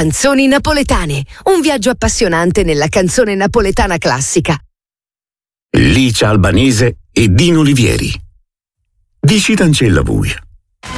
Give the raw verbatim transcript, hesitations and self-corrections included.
Canzoni napoletane, un viaggio appassionante nella canzone napoletana classica. Licia Albanese e Dino Olivieri. Dici d'ancella vuia.